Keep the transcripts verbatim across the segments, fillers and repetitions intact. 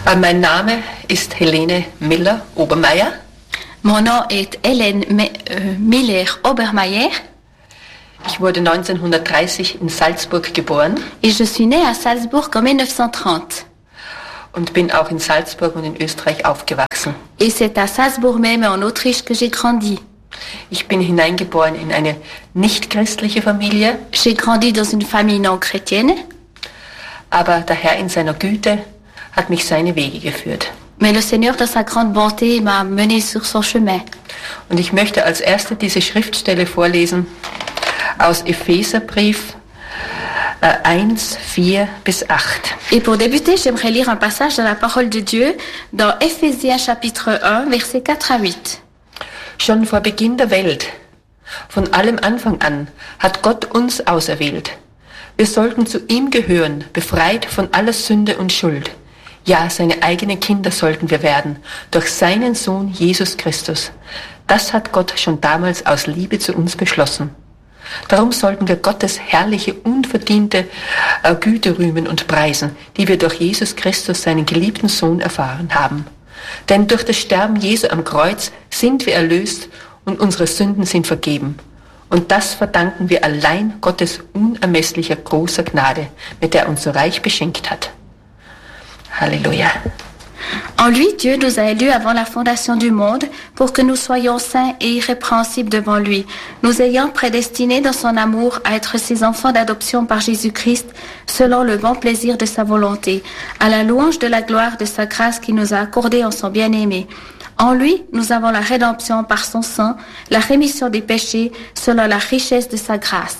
Mein Name ist Helene Miller-Obermeier. Mon nom est Hélène Me- euh, Miller-Obermeier. Ich wurde neunzehnhundertdreißig in Salzburg geboren. Et je suis née à Salzbourg en dix-neuf cent trente. Und bin auch in Salzburg und in Österreich aufgewachsen. Et c'est à Salzbourg même en Autriche que j'ai grandi. Ich bin hineingeboren in eine nicht-christliche Familie. J'ai grandi dans une famille non chrétienne. Aber der Herr in seiner Güte hat mich seine Wege geführt. Mais le Seigneur, dans sa grande bonté, m'a mené sur son chemin. Und ich möchte als erste diese Schriftstelle vorlesen aus Epheserbrief äh, eins, vier bis acht. Et pour débuter, j'aimerais lire un passage de la parole de Dieu dans Éphésiens chapitre un, versets quatre à huit. Schon vor Beginn der Welt, von allem Anfang an, hat Gott uns auserwählt. Wir sollten zu ihm gehören, befreit von aller Sünde und Schuld. Ja, seine eigenen Kinder sollten wir werden, durch seinen Sohn Jesus Christus. Das hat Gott schon damals aus Liebe zu uns beschlossen. Darum sollten wir Gottes herrliche, unverdiente äh, Güte rühmen und preisen, die wir durch Jesus Christus, seinen geliebten Sohn, erfahren haben. Denn durch das Sterben Jesu am Kreuz sind wir erlöst und unsere Sünden sind vergeben. Und das verdanken wir allein Gottes unermesslicher großer Gnade, mit der er uns so reich beschenkt hat. Halleluja. En lui, Dieu nous a élus avant la fondation du monde pour que nous soyons saints et irrépréhensibles devant lui, nous ayant prédestinés dans son amour à être ses enfants d'adoption par Jésus-Christ, selon le bon plaisir de sa volonté, à la louange de la gloire de sa grâce qu'il nous a accordée en son bien-aimé. En lui, nous avons la rédemption par son sang, la rémission des péchés, selon la richesse de sa grâce.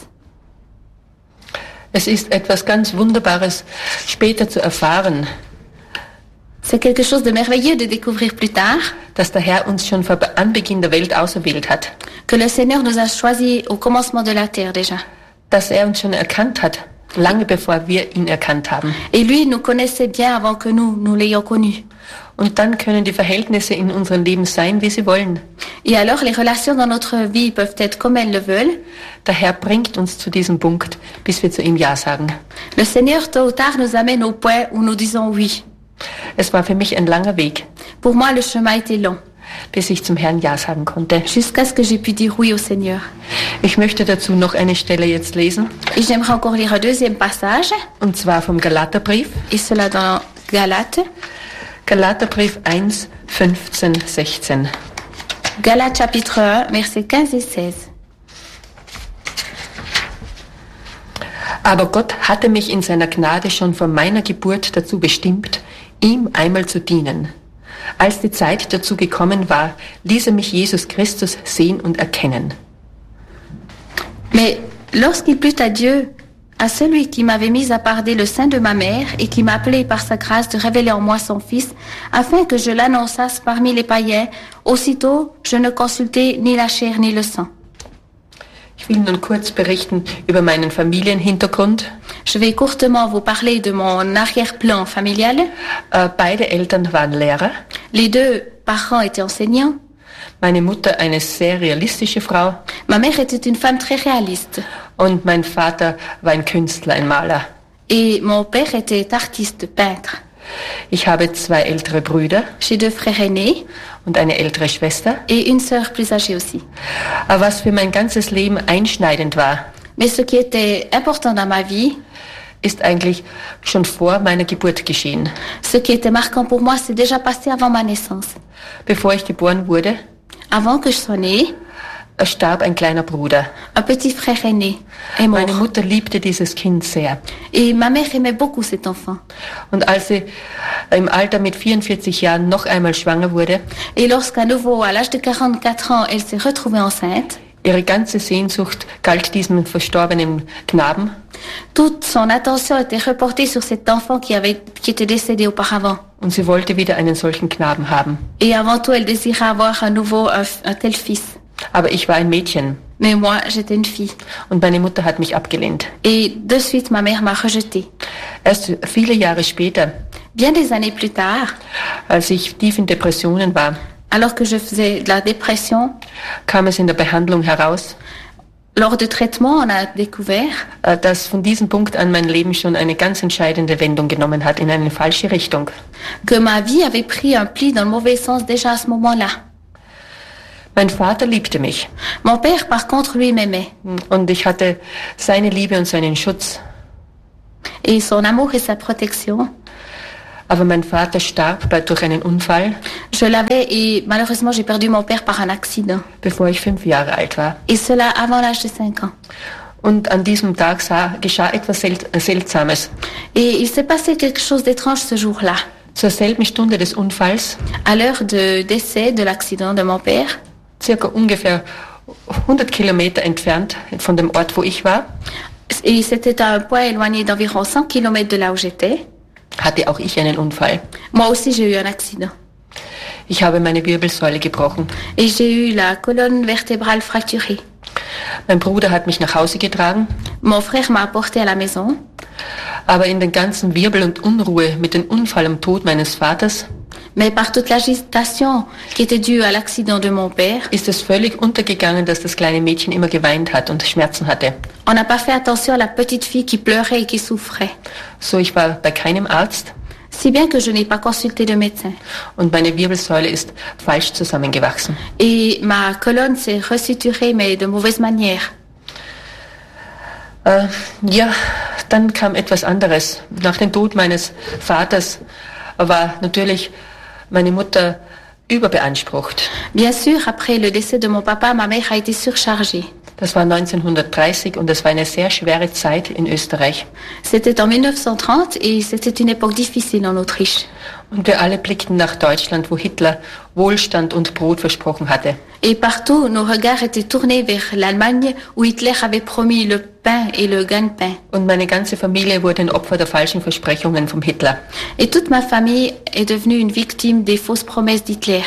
Es ist etwas ganz Wunderbares, später zu erfahren, C'est quelque chose de merveilleux de découvrir plus tard dass der Herr uns schon vor Anbeginn der Welt auserwählt hat, que le Seigneur nous a choisis au commencement de la terre déjà. dass er uns schon erkannt hat, lange bevor wir ihn erkannt haben. Et lui nous connaissait bien avant que nous, nous l'ayons connu. Und dann können die Verhältnisse in unserem Leben sein, wie sie wollen. Et alors les relations dans notre vie peuvent être comme elles le veulent. Der Herr bringt uns zu diesem Punkt, bis wir zu ihm Ja sagen. Le Seigneur tôt ou tard nous amène au point où nous disons oui. Es war für mich ein langer Weg, Pour moi le chemin était long, bis ich zum Herrn Ja sagen konnte. jusqu'à ce que j'ai pu dire oui au Seigneur. Ich möchte dazu noch eine Stelle jetzt lesen, Et j'aimerais encore lire un deuxième passage, und zwar vom Galaterbrief. et cela dans Galates. Galaterbrief eins, fünfzehn, sechzehn. Galates chapitre un, versets quinze et seize. Aber Gott hatte mich in seiner Gnade schon von meiner Geburt dazu bestimmt, ihm einmal zu dienen. Als die Zeit dazu gekommen war, ließ er mich Jesus Christus sehen und erkennen. Mais lorsqu'il plut à Dieu, à celui qui m'avait mis à part dès le sein de ma mère et qui m'appelait par sa grâce de révéler en moi son Fils, afin que je l'annonçasse parmi les païens, aussitôt je ne consultai ni la chair ni le sang. Ich will nun kurz berichten über meinen Familienhintergrund. Je vais courtement vous parler de mon arrière-plan familial. Äh, beide Eltern waren Lehrer. Les deux parents étaient enseignants. Meine Mutter eine sehr realistische Frau Ma mère était une femme très réaliste. und mein Vater war ein Künstler, ein Maler. Et mon père était artiste, peintre. Ich habe zwei ältere Brüder J'ai deux frères aînés und eine ältere Schwester. et une sœur plus âgée aussi. Aber was für mein ganzes Leben einschneidend war, Mais ce qui était important dans ma vie, ist eigentlich schon vor meiner Geburt geschehen. ce qui était marquant pour moi, c'est déjà passé avant ma naissance. Bevor ich geboren wurde, Avant que je sois née, starb ein kleiner Bruder. un petit frère aîné est mort. Meine Mutter liebte dieses Kind sehr. Et ma mère aimait beaucoup cet enfant. Und als sie im Alter mit vierundvierzig Jahren noch einmal schwanger wurde, Et lorsqu'à nouveau, à l'âge de quarante-quatre ans, elle s'est retrouvée enceinte, ihre ganze Sehnsucht galt diesem verstorbenen Knaben. toute son attention était reportée sur cet enfant qui avait, qui était décédé auparavant. Und sie wollte wieder einen solchen Knaben haben. Et avant tout, elle désirait avoir à nouveau un, un tel fils. Aber ich war ein Mädchen Mais moi, j'étais une fille. und meine Mutter hat mich abgelehnt. Et de suite, ma mère m'a rejetée. Erst viele Jahre später, Bien des années plus tard, als ich tief in Depressionen war, alors que je faisais de la dépression, kam es in der Behandlung heraus, Lors du traitement, on a découvert, äh, dass von diesem Punkt an mein Leben schon eine ganz entscheidende Wendung genommen hat in eine falsche Richtung. que ma vie avait pris un pli dans le mauvais sens déjà à ce moment-là. Mein Vater liebte mich Mon père, par contre, lui m'aimait. und ich hatte seine Liebe und seinen Schutz. Et son amour et sa protection, Aber mein Vater starb bei, durch einen Unfall, je l'avais et malheureusement j'ai perdu mon père par un accident. bevor ich fünf Jahre alt war. Et cela avant l'âge de cinq ans. Und an diesem Tag sah, geschah etwas Sel Seltsames. Et il s'est passé quelque chose d'étrange ce jour-là. Zur selben Stunde des Unfalls, À l'heure de décès de l'accident de mon père, circa ungefähr hundert Kilometer entfernt von dem Ort, wo ich war, et c'était à un point éloigné d'environ cent kilomètres de là où j'étais, hatte auch ich einen Unfall. moi aussi j'ai eu un accident. Ich habe meine Wirbelsäule gebrochen. Et j'ai eu la colonne vertébrale fracturée. Mein Bruder hat mich nach Hause getragen, Mon frère m'a apporté à la maison, aber in den ganzen Wirbel und Unruhe mit dem Unfall und Tod meines Vaters mais par toute l'agitation qui était due à l'accident de mon père, ist es völlig untergegangen, dass das kleine Mädchen immer geweint hat und Schmerzen hatte. on n'a pas fait attention à la petite fille qui pleurait et qui souffrait. So, ich war bei keinem Arzt Si bien que je n'ai pas consulté de médecin. und meine Wirbelsäule ist falsch zusammengewachsen. Et ma colonne s'est resuturée, mais de mauvaise manière. Äh, ja, dann kam etwas anderes. Nach dem Tod meines Vaters war natürlich meine Mutter überbeansprucht. Bien sûr, après le décès de mon papa, ma mère a été surchargée. Das war neunzehnhundertdreißig und das war eine sehr schwere Zeit in Österreich. C'était en dix-neuf cent trente et c'était une époque difficile en Autriche. Und wir alle blickten nach Deutschland, wo Hitler Wohlstand und Brot versprochen hatte. Et partout, nos regards étaient tournés vers l'Allemagne où Hitler avait promis le pain et le gagne-pain. Und meine ganze Familie wurde ein Opfer der falschen Versprechungen vom Hitler. Et toute ma famille est devenue une victime des fausses promesses d'Hitler.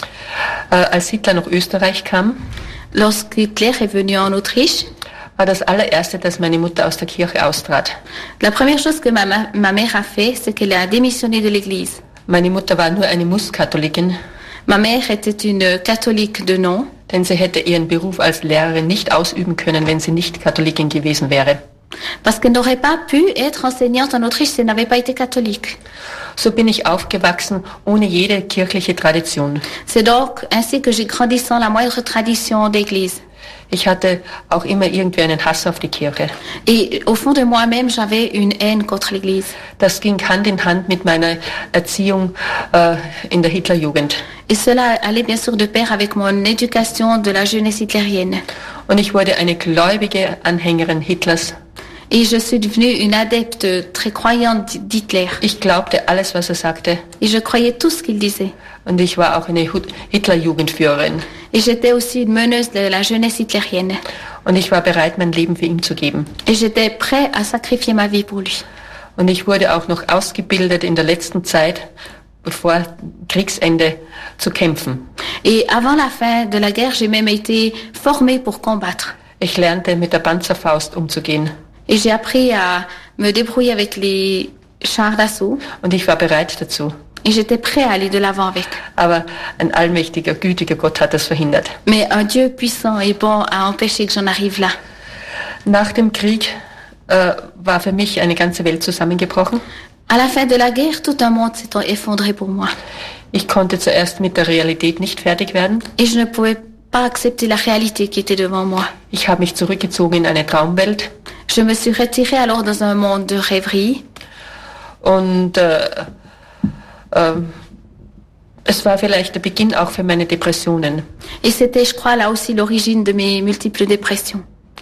Äh, als Hitler nach Österreich kam, Lorsqu'Hitler est venu en Autriche, war das allererste, dass meine Mutter aus der Kirche austrat. la première chose que ma, ma, ma mère a fait, c'est qu'elle a démissionné de l'église. Meine Mutter war nur eine Musskatholikin, Ma mère était une catholique de nom, denn sie hätte ihren Beruf als Lehrerin nicht ausüben können, wenn sie nicht Katholikin gewesen wäre. parce qu'elle n'aurait pas pu être enseignante en Autriche si elle n'avait pas été catholique. So bin ich aufgewachsen, ohne jede kirchliche Tradition. C'est donc ainsi que j'ai grandi sans la moindre tradition d'église. Ich hatte auch immer irgendwie einen Hass auf die Kirche. Et au fond de moi-même, j'avais une haine contre l'église. Das ging Hand in Hand mit meiner Erziehung äh, in der Hitlerjugend. Et cela allait bien sûr de pair avec mon éducation de la jeunesse hitlérienne. Und ich wurde eine gläubige Anhängerin Hitlers. Et je suis devenue une adepte très croyante d'Hitler. Ich glaubte alles, was er sagte. Et je croyais tout ce qu'il disait. Und ich war auch eine Hitlerjugendführerin. Et j'étais aussi une meneuse de la jeunesse hitlérienne. Und ich war bereit, mein Leben für ihn zu geben. Et j'étais prêt à sacrifier ma vie pour lui. Und ich wurde auch noch ausgebildet in der letzten Zeit, bevor Kriegsende, zu kämpfen. Et avant la fin de la guerre, j'ai même été formée pour combattre. Ich lernte, mit der Panzerfaust umzugehen. Et j'ai appris à me débrouiller avec les chars d'assaut. Und ich war bereit dazu. Et j'étais prêt à aller de l'avant avec. Aber ein allmächtiger, gütiger Gott hat das verhindert. Mais un Dieu puissant et bon a empêché que j'en arrive là. Nach dem Krieg äh, war für mich eine ganze Welt zusammengebrochen. À la fin de la guerre, tout un monde s'est effondré pour moi. Ich konnte zuerst mit der Realität nicht fertig werden. Et je ne pouvais pas accepter la réalité qui était devant moi. Ich habe mich zurückgezogen in eine Traumwelt. Je me suis retirée alors dans un monde de rêverie. Und äh, äh, es war vielleicht der Beginn auch für meine Depressionen. Et c'était, je crois, là aussi l'origine de mes multiples dépressions.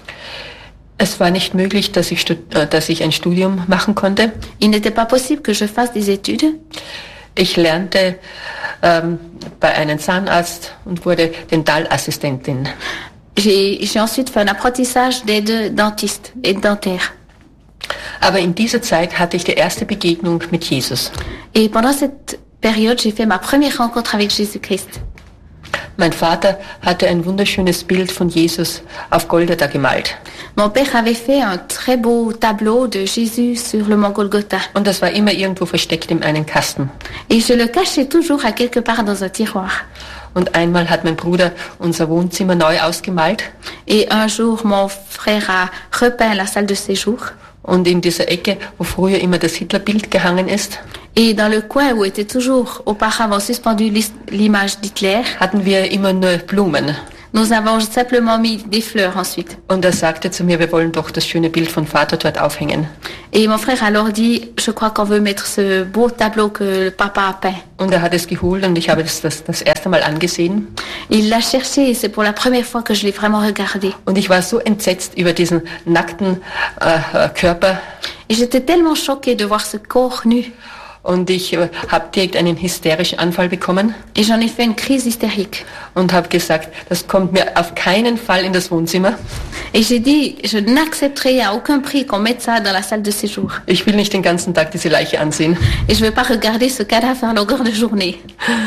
Es war nicht möglich, dass ich, äh, dass ich ein Studium machen konnte. Il n'était pas possible que je fasse des études. Ich lernte ähm, bei einem Zahnarzt und wurde Dentalassistentin. J'ai, j'ai ensuite fait un apprentissage d'aide dentiste et dentaire. Aber in dieser Zeit hatte ich die erste Begegnung mit Jesus. Et pendant cette période, j'ai fait ma première rencontre avec Jésus-Christ. Mein Vater hatte ein wunderschönes Bild von Jesus auf Golgatha gemalt. Mon père avait fait un très beau tableau de Jésus sur le mont Golgotha. Und das war immer irgendwo versteckt in einem Kasten. Et je le cachais toujours à quelque part dans un tiroir. Und einmal hat mein Bruder unser Wohnzimmer neu ausgemalt. Et un jour, mon frère a repeint la salle de séjour. Und in dieser Ecke, wo früher immer das Hitlerbild gehangen ist, Et dans le coin où était toujours auparavant suspendu l'image d'Hitler, hatten wir immer nur Blumen. nous avons simplement mis des fleurs ensuite. Und er sagte zu mir, wir wollen doch das schöne Bild von Vater dort aufhängen. Et mon frère alors dit, je crois qu'on veut mettre ce beau tableau que le papa a peint. Und er hat es geholt und ich habe das das, das erste Mal angesehen. Il l'a cherché et c'est pour la première fois que je l'ai vraiment regardé. Und ich war so entsetzt über diesen nackten äh, Körper. Et j'étais tellement choquée de voir ce corps nu. Und ich äh, habe direkt einen hysterischen Anfall bekommen. Et j'en ai fait une crise hystérique. Und habe gesagt, das kommt mir auf keinen Fall in das Wohnzimmer. Et j'ai dit, je n'accepterai à aucun prix qu'on mette ça dans la salle de séjour. Ich will nicht den ganzen Tag diese Leiche ansehen. Et je ne vais pas regarder ce cadavre à longueur de journée.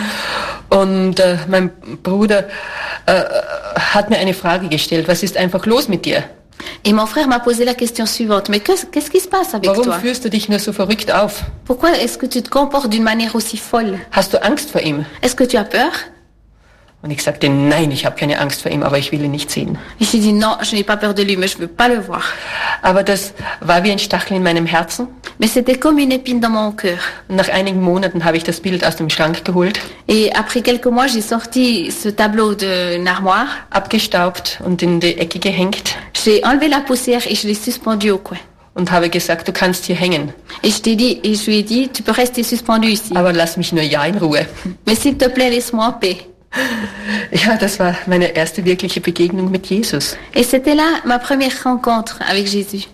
Und äh, mein Bruder äh, hat mir eine Frage gestellt, was ist einfach los mit dir? Et mon frère m'a posé la question suivante, mais qu'est-ce, qu'est-ce qui se passe avec Warum toi? führst du dich nur so verrückt auf? Pourquoi est-ce que tu te comportes d'une manière aussi folle? Hast du Angst vor ihm? Est-ce que tu as peur? Und ich sagte, nein, ich habe keine Angst vor ihm, aber ich will ihn nicht sehen. Et j'ai dit non, je n'ai pas peur de lui, mais je veux pas le voir. Aber das war wie ein Stachel in meinem Herzen. Mais c'était comme une épine dans mon cœur. Und nach einigen Monaten habe ich das Bild aus dem Schrank geholt, Et après quelques mois, j'ai sorti ce tableau d'une armoire. abgestaubt und in die Ecke gehängt J'ai enlevé la poussière et je l'ai suspendu au coin. und habe gesagt, du kannst hier hängen, Et je t'ai dit, et je lui ai dit, tu peux rester suspendu ici. aber lass mich nur ja in Ruhe. Mais s'il te plaît, laisse-moi en paix. Ja, das war meine erste wirkliche Begegnung mit Jesus. Et c'était là ma première rencontre avec Jésus.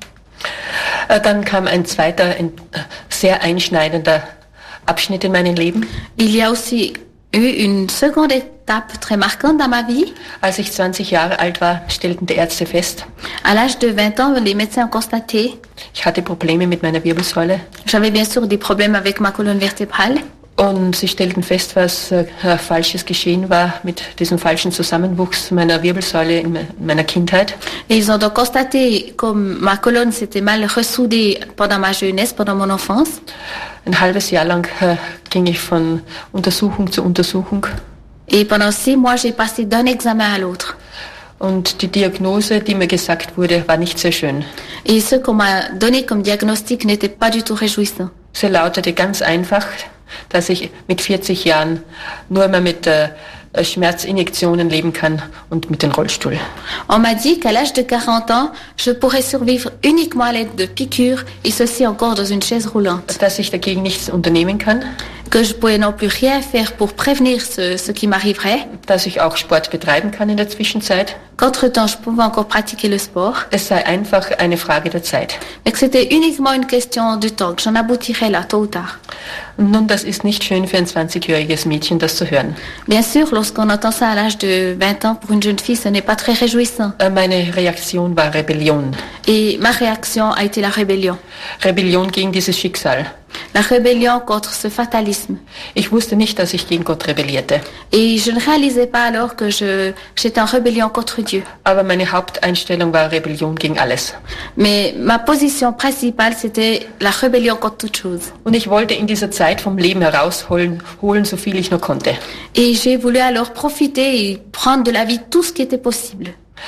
Äh, Dann kam ein zweiter, ein äh, sehr einschneidender Abschnitt in meinem Leben. Il y a aussi eu une seconde étape très marquante dans ma vie. Als ich zwanzig Jahre alt war, stellten die Ärzte fest, À l'âge de vingt ans, les médecins ont constaté, ich hatte Probleme mit meiner Wirbelsäule. j'avais bien sûr des problèmes avec ma colonne vertébrale. Und sie stellten fest, was äh, Falsches geschehen war mit diesem falschen Zusammenwuchs meiner Wirbelsäule in me meiner Kindheit. Et ils ont donc constaté comme ma colonne s'était mal ressoudée pendant ma jeunesse, pendant mon enfance. Ein halbes Jahr lang äh, ging ich von Untersuchung zu Untersuchung. Et pendant six mois, j'ai passé d'un examen à l'autre. Und die Diagnose, die mir gesagt wurde, war nicht sehr schön. Et ce qu'on m'a donné comme diagnostic n'était pas du tout réjouissant. Sie lautete ganz einfach, dass ich mit vierzig Jahren nur mehr mit äh, Schmerzinjektionen leben kann und mit dem Rollstuhl. On m'a dit qu'à l'âge de quarante ans, je pourrais survivre uniquement à l'aide de piqûres, et ceci encore dans une chaise roulante. Dass ich dagegen nichts unternehmen kann, Que je pouvais non plus rien faire pour prévenir ce, ce qui m'arriverait. dass ich auch Sport betreiben kann in der Zwischenzeit. Qu'entre-temps, je pouvais encore pratiquer le sport. Es sei einfach eine Frage der Zeit. Mais que c'était uniquement une question de temps, que j'en aboutirais là, tôt ou tard. Und nun, das ist nicht schön für ein zwanzigjähriges Mädchen, das zu hören. Bien sûr, lorsqu'on entend ça à l'âge de vingt ans pour une jeune fille, ce n'est pas très réjouissant. Äh, Meine Reaktion war Rebellion. Et ma réaction a été la rébellion. Rebellion gegen dieses Schicksal. La rébellion contre ce fatalisme. Ich wusste nicht, dass ich gegen Gott rebellierte. Et je ne réalisais pas alors que je, j'étais en rébellion contre Dieu. Aber meine Haupteinstellung war Rebellion gegen alles. Mais ma position principale, c'était la rébellion contre toute chose. Und ich wollte in dieser Zeit vom Leben herausholen, holen, so viel ich nur konnte. Et j'ai voulu alors profiter et prendre de la vie tout ce qui était possible.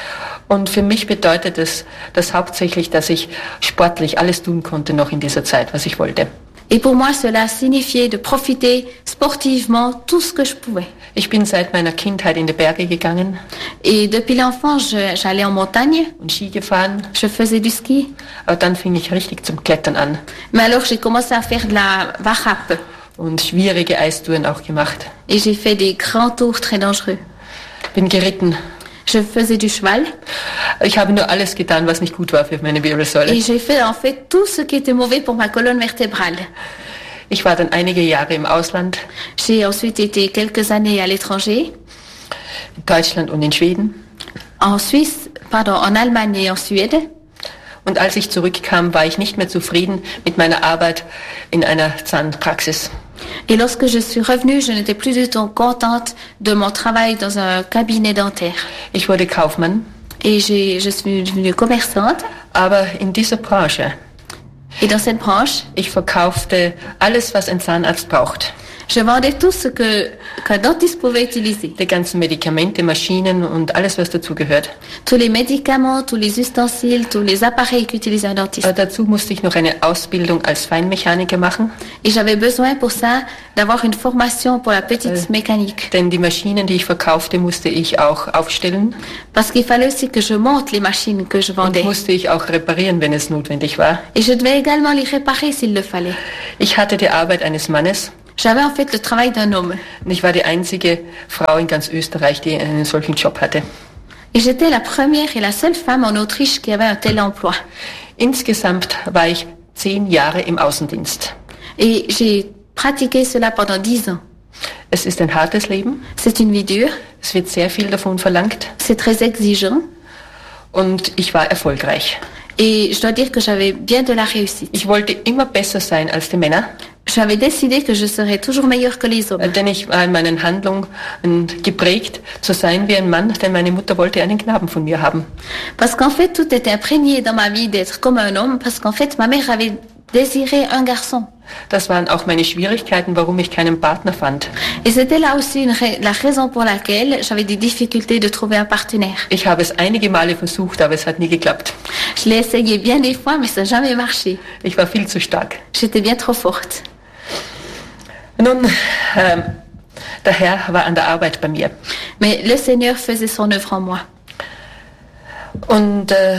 Und für mich bedeutet es das hauptsächlich, dass ich sportlich alles tun konnte noch in dieser Zeit, was ich wollte. Et pour moi, cela signifiait de profiter sportivement tout ce que je pouvais. Ich bin seit meiner Kindheit in die Berge gegangen Et depuis l'enfance, je- j'allais en montagne, und Ski gefahren. je faisais du ski. Aber dann fing ich richtig zum Klettern an Mais alors, j'ai commencé à faire de la varap. und schwierige Eistouren auch gemacht. Et j'ai fait des grands tours très dangereux. Bin geritten. Je faisais du cheval. Ich habe nur alles getan, was nicht gut war für meine Wirbelsäule. Et j'ai fait en fait tout ce qui était mauvais pour ma colonne vertébrale. Ich war dann einige Jahre im Ausland, J'ai ensuite été quelques années à l'étranger, in Deutschland und in Schweden. en Suisse, pardon, en Allemagne et en Suède. Und als ich zurückkam, war ich nicht mehr zufrieden mit meiner Arbeit in einer Zahnpraxis. Et lorsque je suis revenue, je n'étais plus du tout contente de mon travail dans un cabinet dentaire. Ich wurde Kaufmann, Et j'ai, je suis devenue commerçante. aber in dieser Branche, Et dans cette branche, ich verkaufte alles, was ein Zahnarzt braucht. Je vendais tout ce que qu'un dentiste pouvait utiliser. Die ganzen Medikamente, Maschinen und alles, was dazugehört. Tous les médicaments, tous les ustensiles, tous les appareils qu'utilisait un dentiste. Äh, dazu musste ich noch eine Ausbildung als Feinmechaniker machen. Et j'avais besoin pour ça d'avoir une formation pour la petite Äh, mécanique. Denn die Maschinen, die ich verkaufte, musste ich auch aufstellen. Parce qu'il fallait aussi que je monte les machines que je Und vendais. musste ich auch reparieren, wenn es notwendig war. Et je devais également les réparer s'il le fallait. Ich hatte die Arbeit eines Mannes. J'avais en fait le travail d'un homme. Und ich war die einzige Frau in ganz Österreich, die einen solchen Job hatte. Et j'étais la première et la seule femme en Autriche qui avait un tel emploi. Insgesamt war ich zehn Jahre im Außendienst. Et j'ai pratiqué cela pendant dix ans. Es ist ein hartes Leben. C'est une vie dure, Es wird sehr viel davon verlangt. c'est très exigeant. Und ich war erfolgreich. Et je dois dire que j'avais bien de la réussite. Ich wollte immer besser sein als die Männer, J'avais décidé que je serais toujours meilleure que les hommes. denn ich war in meinen Handlungen geprägt, zu sein wie ein Mann, denn meine Mutter wollte einen Knaben von mir haben. Parce qu'en fait, tout était imprégné dans ma vie d'être comme un homme, parce qu'en fait, ma mère avait désiré un garçon. Das waren auch meine Schwierigkeiten, warum ich keinen Partner fand. Et c'était là aussi une ra- la raison pour laquelle j'avais des difficultés de trouver un partenaire. Ich habe es einige Male versucht, aber es hat nie geklappt. Je l'ai essayé bien des fois, mais ça n'a jamais marché. Ich war viel zu stark. J'étais bien trop forte. Nun, ähm, der Herr war an der Arbeit bei mir. Mais le Seigneur faisait son œuvre en moi. Und äh,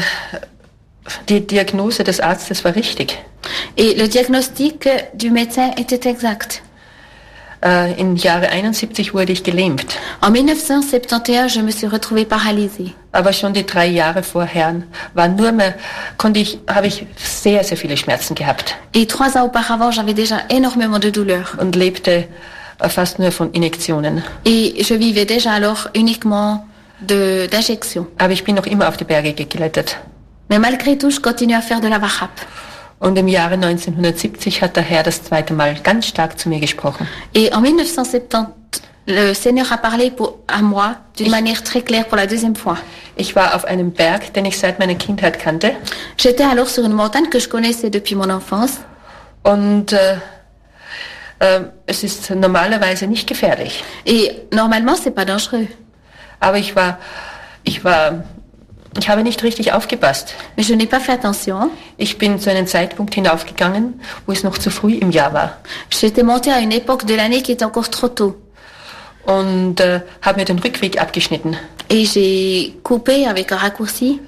die Diagnose des Arztes war richtig. Et le diagnostic du médecin était exact. Äh, Im Jahre einundsiebzig wurde ich gelähmt. En dix-neuf cent soixante-onze, je me suis retrouvée paralysée. Aber schon die drei Jahre vorher war nur mehr, konnte ich, habe ich sehr, sehr viele Schmerzen gehabt Et trois ans auparavant, j'avais déjà énormément de douleurs. und lebte äh, fast nur von Injektionen. Et je vivais déjà alors uniquement de, d'injections. Aber ich bin noch immer auf die Berge geklettert. Mais malgré tout, je continue à faire de la varap. Und im Jahre neunzehnhundertsiebzig hat der Herr das zweite Mal ganz stark zu mir gesprochen. Et en dix-neuf cent soixante-dix, le Seigneur a parlé pour, à moi d'une manière très claire pour la deuxième fois. Ich war auf einem Berg, den ich seit meiner Kindheit kannte. J'étais alors sur une montagne que je connaissais depuis mon enfance. Und äh, äh, es ist normalerweise nicht gefährlich. Et normalement, c'est pas dangereux. Aber ich war, ich war, ich habe nicht richtig aufgepasst. Mais je n'ai pas fait attention. Ich bin zu einem Zeitpunkt hinaufgegangen, wo es noch zu früh im Jahr war. J'étais montée à une époque de l'année qui était encore trop tôt. Und äh, habe mir den Rückweg abgeschnitten. Et j'ai coupé avec un raccourci.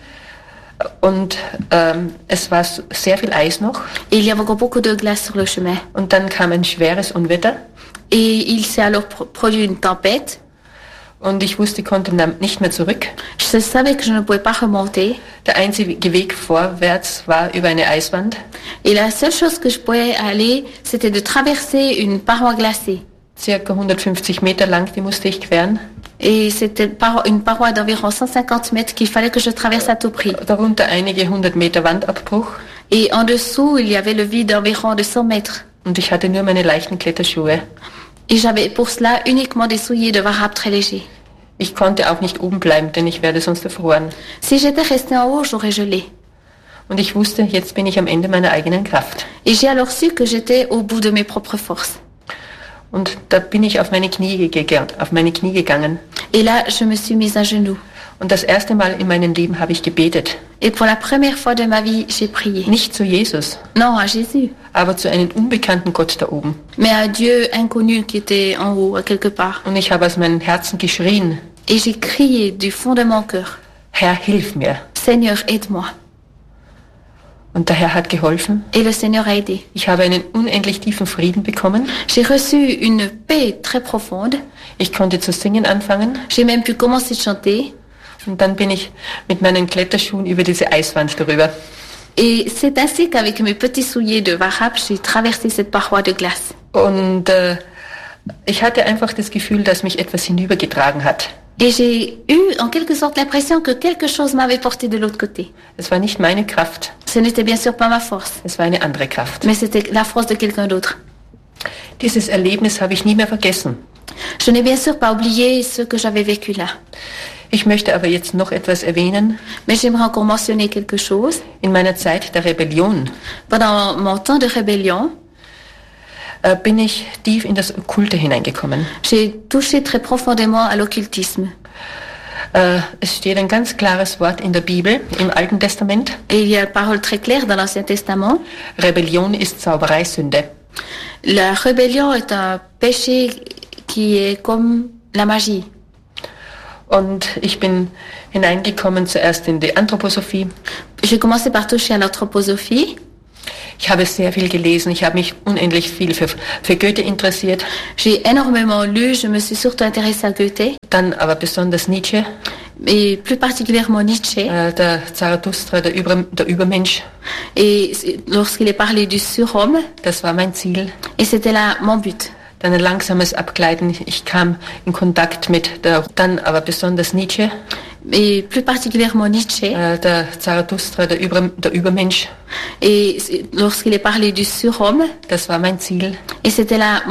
Und ähm, es war so- sehr viel Eis noch. Et il y avait encore beaucoup de glace sur le chemin. Und dann kam ein schweres Unwetter. Et il s'est alors pro- produit une tempête. Und ich wusste, ich konnte dann nicht mehr zurück. Je savais que je ne pouvais pas remonter. Der einzige Weg vorwärts war über eine Eiswand. Et la seule chose que je pouvais aller, c'était de traverser une paroi glacée. Circa hundertfünfzig Meter lang, die musste ich queren. Et c'était par- une paroi d'environ cent cinquante mètres qu'il fallait que je traverse à tout prix. Darunter einige hundert Meter Wandabbruch. Et en dessous, il y avait le vide d'environ de cent mètres. Und ich hatte nur meine leichten Kletterschuhe. Et j'avais pour cela uniquement des souliers de varap très légers. Ich konnte auch nicht oben bleiben, denn ich werde sonst erfroren. Si j'étais restée en haut, j'aurais gelé. Und ich wusste, jetzt bin ich am Ende meiner eigenen Kraft. Et j'ai alors su que j'étais au bout de mes propres forces. Und da bin ich auf meine Knie, gege- auf meine Knie gegangen. Et là, je me suis mise à genoux. Und das erste Mal in meinem Leben habe ich gebetet. Et pour la première fois de ma vie, j'ai prié. Nicht zu Jesus, Non, à Jésus, aber zu einem unbekannten Gott da oben. mais à un Dieu inconnu qui était en haut, à quelque part. Und ich habe aus meinem Herzen geschrien, Et j'ai crié du fond de mon cœur, Herr, hilf mir. Seigneur, aide-moi. Und der Herr hat geholfen. Et le Seigneur a aidé. Ich habe einen unendlich tiefen Frieden bekommen. J'ai reçu une paix très profonde. Ich konnte zu singen anfangen. J'ai même pu commencer de chanter. Und dann bin ich mit meinen Kletterschuhen über diese Eiswand darüber. Et c'est ainsi qu'avec mes petits souliers de varap, j'ai traversé cette paroi de glace. Und äh, ich hatte einfach das Gefühl, dass mich etwas hinübergetragen hat. Et j'ai eu en quelque sorte l'impression que quelque chose m'avait porté de l'autre côté. Es war nicht meine Kraft, Ce n'était bien sûr pas ma force, es war eine andere Kraft. mais c'était la force de quelqu'un d'autre. Dieses Erlebnis habe ich nie mehr vergessen. Je n'ai bien sûr pas oublié ce que j'avais vécu là. Ich möchte aber jetzt noch etwas erwähnen. Mais j'aimerais encore mentionner quelque chose. In meiner Zeit der Rebellion Pendant mon temps de rébellion, äh, bin ich tief in das Okkulte hineingekommen. J'ai touché très profondément à l'occultisme. Äh, es steht ein ganz klares Wort in der Bibel, im Alten Testament. Et il y a une parole très claire dans l'Ancien Testament. Rebellion ist Zauberei, Sünde. La rébellion est un péché qui est comme la magie. Und ich bin hineingekommen zuerst in die Anthroposophie. J'ai commencé par toucher à l'anthroposophie. Ich habe sehr viel gelesen, ich habe mich unendlich viel für, für Goethe interessiert. J'ai énormément lu, je me suis surtout intéressée à Goethe. Dann aber besonders Nietzsche. Et plus particulièrement Nietzsche. Äh, der Zarathustra, der, Über, der Übermensch. Et lorsqu'il est parlé du surhomme. Das war mein Ziel. Et c'était là mon but. Dann ein langsames Abgleiten. Ich kam in Kontakt mit der, dann aber besonders Nietzsche. Et plus particulièrement Nietzsche. Äh, der Zarathustra, der, Über, der Übermensch. Et lorsqu'il est parlé du surhomme. Das war mein Ziel. Et c'était là